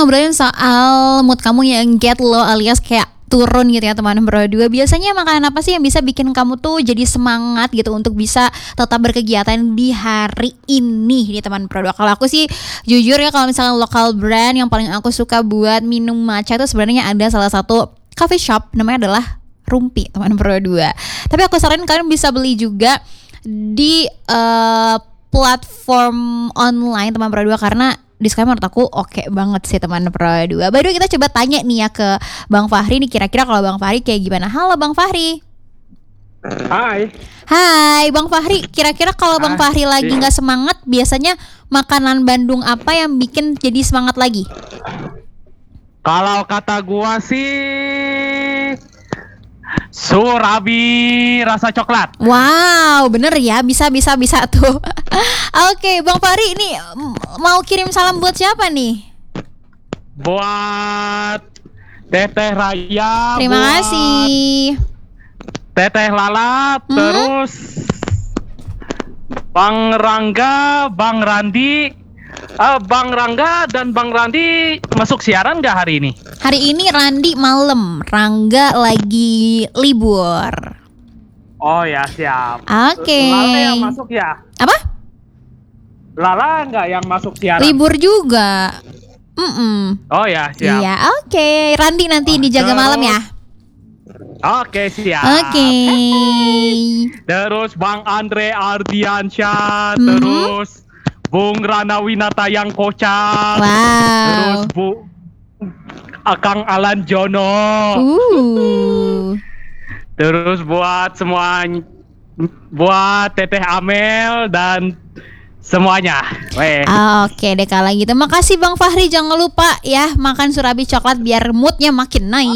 ngobrolin soal mood kamu yang get low alias kayak turun gitu ya teman berdua. Biasanya makanan apa sih yang bisa bikin kamu tuh jadi semangat gitu untuk bisa tetap berkegiatan di hari ini nih teman berdua? Kalau aku sih jujur ya, kalau misalnya lokal brand yang paling aku suka buat minum matcha itu sebenarnya ada salah satu coffee shop, namanya adalah Rumpi teman berdua. Tapi aku saranin kalian bisa beli juga di platform online teman berdua, karena diskon menurut aku oke banget sih teman berdua. By the way, kita coba tanya nih ya ke Bang Fahri nih, kira-kira kalau Bang Fahri kayak gimana. Halo Bang Fahri. Hai Bang Fahri, kira-kira kalau Bang Fahri lagi gak semangat, biasanya makanan Bandung apa yang bikin jadi semangat lagi? Kalau kata gua sih surabi rasa coklat. Wow, bener ya, bisa tuh. Oke, Bang Fahri ini mau kirim salam buat siapa nih? Buat Teteh Raya, Terima buat kasih. Teteh Lala, terus Bang Rangga, Bang Randi. Bang Rangga dan Bang Randi masuk siaran nggak hari ini? Hari ini Randi malam, Rangga lagi libur. Oh ya, siap. Oke. Lala yang masuk ya? Apa? Lala nggak yang masuk siaran? Libur juga. Oh ya, siap. Iya, oke. Randi nanti dijaga malam ya. Oke, siap. Oke. Terus Bang Andre Ardiansyah, terus Bung Rana Winata yang kocak. Wow. Terus Akang Alan Jono. Terus buat semua, buat Teteh Amel dan semuanya. Oke deh kalau gitu. Makasih Bang Fahri, jangan lupa ya makan surabi coklat biar moodnya makin naik.